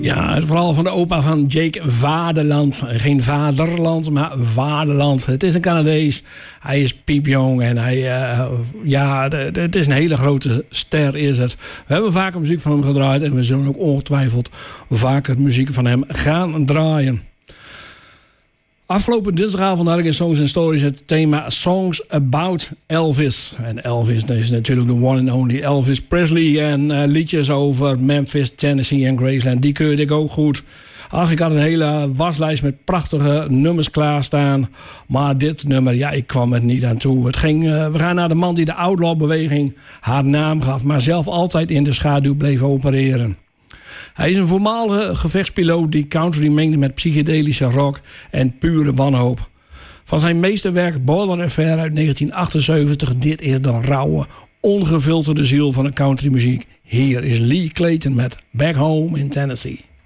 Ja, het verhaal van de opa van Jake Vaderland. Geen vaderland, maar vaderland. Het is een Canadees. Hij is piepjong en het is een hele grote ster is het. We hebben vaker muziek van hem gedraaid en we zullen ook ongetwijfeld vaker muziek van hem gaan draaien. Afgelopen dinsdagavond had ik in Songs and Stories het thema Songs About Elvis. En Elvis, dat is natuurlijk de one and only Elvis Presley. En liedjes over Memphis, Tennessee en Graceland, die keurde ik ook goed. Ach, ik had een hele waslijst met prachtige nummers klaarstaan. Maar dit nummer, ik kwam er niet aan toe. We gaan naar de man die de Outlaw-beweging haar naam gaf, maar zelf altijd in de schaduw bleef opereren. Hij is een voormalige gevechtspiloot die country mengde met psychedelische rock en pure wanhoop. Van zijn meesterwerk Border Affair uit 1978, dit is de rauwe, ongefilterde ziel van de countrymuziek. Hier is Lee Clayton met Back Home in Tennessee.